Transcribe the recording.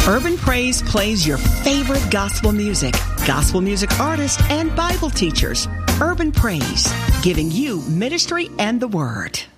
Urban Praise plays your favorite gospel music artists, and Bible teachers. Urban Praise, giving you ministry and the Word.